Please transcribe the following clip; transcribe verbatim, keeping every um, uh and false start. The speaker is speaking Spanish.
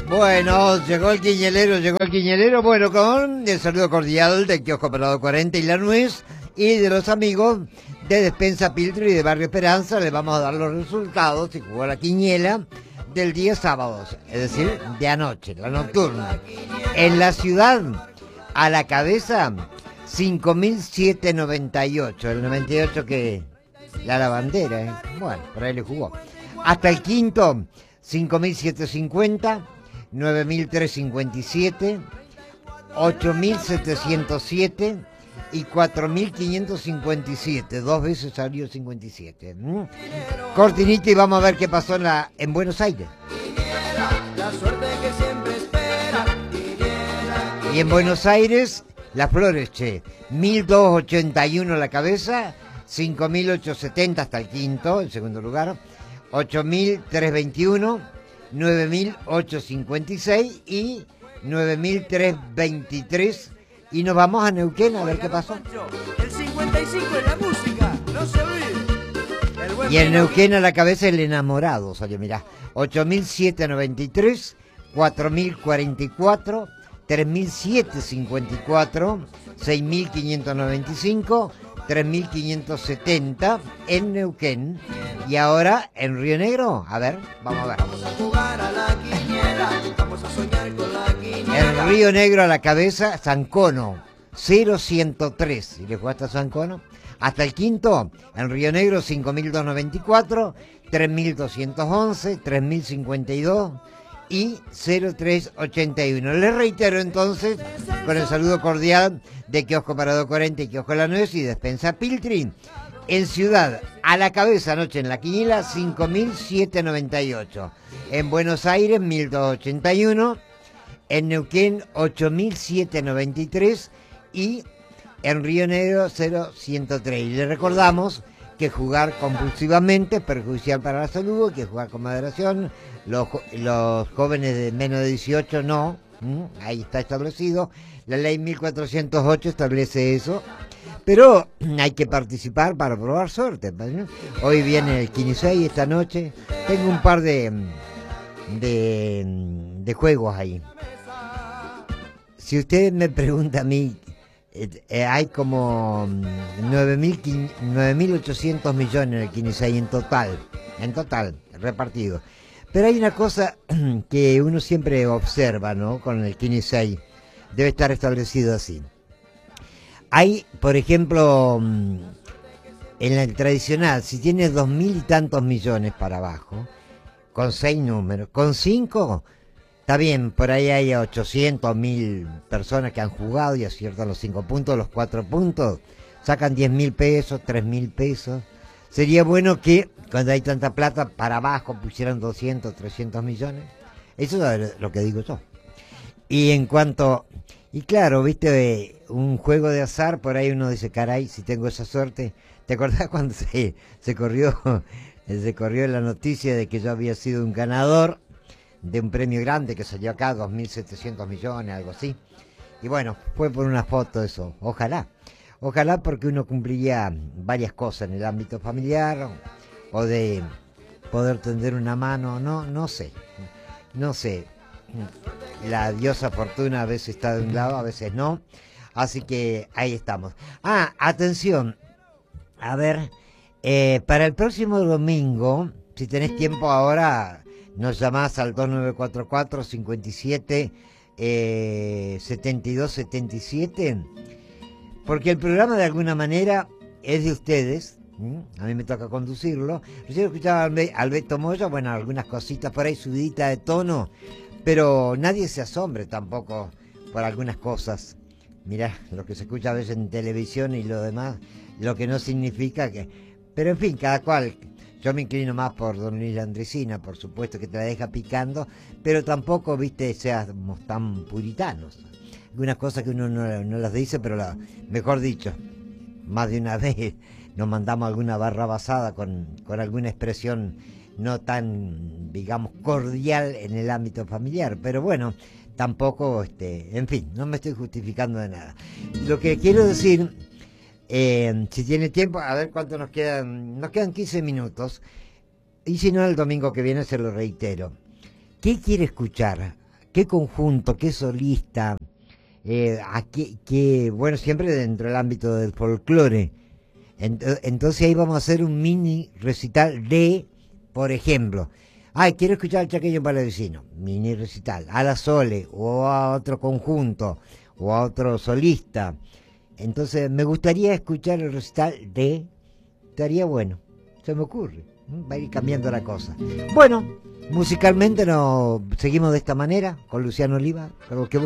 Bueno, llegó el quiñelero, llegó el quiñelero, bueno, con el saludo cordial de Kiosco Parado cuarenta y La Nuez y de los amigos de Despensa Piltri y de Barrio Esperanza. Les vamos a dar los resultados y jugó la quiniela del día sábado, es decir, de anoche, la nocturna. En la ciudad, a la cabeza, cinco mil setecientos noventa y ocho, el noventa y ocho que la lavandera, ¿eh? Bueno, por ahí le jugó. Hasta el quinto, cinco mil setecientos cincuenta, nueve mil trescientos cincuenta y siete, ocho mil setecientos siete y cuatro mil quinientos cincuenta y siete. Dos veces salió cincuenta y siete. ¿Mm? Cortinita y vamos a ver qué pasó en, la, en Buenos Aires. Y en Buenos Aires, Las Flores, che, mil doscientos ochenta y uno la cabeza, cinco mil ochocientos setenta hasta el quinto, en segundo lugar, ocho mil trescientos veintiuno, nueve mil ochocientos cincuenta y seis y nueve mil trescientos veintitrés. Y nos vamos a Neuquén a ver qué pasó. El cincuenta y cinco en la música, no se olvide. Y en Neuquén a la cabeza el enamorado salió, mirá, ocho mil setecientos noventa y tres, cuatro mil cuarenta y cuatro, tres mil setecientos cincuenta y cuatro, seis mil quinientos noventa y cinco, tres mil quinientos setenta en Neuquén. Y ahora en Río Negro, a ver, vamos a ver. Vamos a jugar a la quiniela, vamos a soñar con la quiniela. En Río Negro a la cabeza, Sancono, cero ciento tres. ¿Y le jugaste a Sancono? Hasta el quinto, en Río Negro, cinco mil doscientos noventa y cuatro, tres mil doscientos once, tres mil cincuenta y dos y cero tres ochenta y uno. Les reitero entonces, con el saludo cordial de Kiosco Parado cuarenta y Kiosco La Nuez y Despensa Piltri. En Ciudad, a la cabeza anoche en la quiniela, cinco mil setecientos noventa y ocho. En Buenos Aires, mil doscientos ochenta y uno. En Neuquén, ocho mil setecientos noventa y tres. Y en Río Negro, cero ciento tres. Y le recordamos que jugar compulsivamente es perjudicial para la salud, que jugar con moderación. Los, los jóvenes de menos de dieciocho no. ¿Mm? Ahí está establecido. La ley mil cuatrocientos ocho establece eso. Pero hay que participar para probar suerte, ¿no? Hoy viene el quince esta noche. Tengo un par de, de, de juegos ahí. Si usted me pregunta a mí, eh, hay como nueve mil ochocientos millones en el quince en total, en total, repartido. Pero hay una cosa que uno siempre observa, ¿no? Con el quince, debe estar establecido así. Hay, por ejemplo, en el tradicional, si tiene dos mil y tantos millones para abajo, con seis números, con cinco, está bien, por ahí hay ochocientos mil personas que han jugado y aciertan los cinco puntos, los cuatro puntos, sacan diez mil pesos, tres mil pesos. Sería bueno que cuando hay tanta plata para abajo pusieran doscientos, trescientos millones. Eso es lo que digo yo. Y en cuanto... Y claro, viste, un juego de azar, por ahí uno dice, caray, si tengo esa suerte. ¿Te acordás cuando se, se corrió se corrió la noticia de que yo había sido un ganador de un premio grande que salió acá, dos mil setecientos millones, algo así? Y bueno, fue por una foto eso, ojalá. Ojalá porque uno cumpliría varias cosas en el ámbito familiar, o de poder tender una mano, no, no sé, no sé. La diosa fortuna a veces está de un lado, a veces no. Así que ahí estamos. Ah, atención. A ver, eh, para el próximo domingo, si tenés tiempo ahora, nos llamás al dos nueve cuatro cuatro, cinco siete, setenta y dos setenta y siete. Porque el programa de alguna manera es de ustedes. ¿Mm? A mí me toca conducirlo. Yo escuchaba al, Be al Beto Moya, bueno, algunas cositas por ahí subiditas de tono. Pero nadie se asombre tampoco por algunas cosas. Mirá, lo que se escucha a veces en televisión y lo demás, lo que no significa que... Pero en fin, cada cual. Yo me inclino más por Don Luis Landricina, por supuesto, que te la deja picando, pero tampoco, viste, seamos tan puritanos. Algunas cosas que uno no, no las dice, pero la, mejor dicho, más de una vez nos mandamos alguna barra basada con, con alguna expresión no tan, digamos, cordial en el ámbito familiar, pero bueno, tampoco, este, en fin, no me estoy justificando de nada. Lo que quiero decir, eh, si tiene tiempo, a ver cuánto nos quedan, nos quedan quince minutos, y si no, el domingo que viene se lo reitero. ¿Qué quiere escuchar? qué conjunto, qué solista, eh, a qué, qué- bueno, siempre dentro del ámbito del folclore. Ent- Entonces ahí vamos a hacer un mini recital de, por ejemplo, ay, quiero escuchar al Chaqueño Palavecino, mini recital, a la Sole, o a otro conjunto, o a otro solista. Entonces me gustaría escuchar el recital de, estaría bueno, se me ocurre, ¿m? Va a ir cambiando la cosa. Bueno, musicalmente nos seguimos de esta manera, con Luciano Oliva, lo que